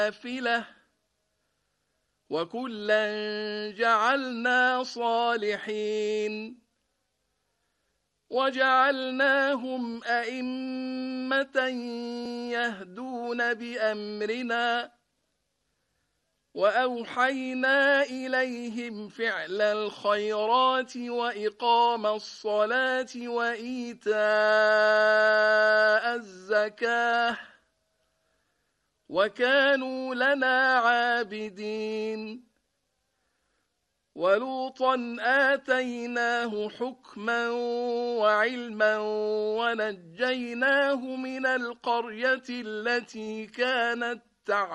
نافلة وكلا جعلنا صالحين وجعلناهم أئمة يهدون بأمرنا وأوحينا إليهم فعل الخيرات وإقام الصلاة وإيتاء الزكاة وكانوا لنا عابدين ولوطا آتيناه حكما وعلما ونجيناه من القرية التي كانت تعمل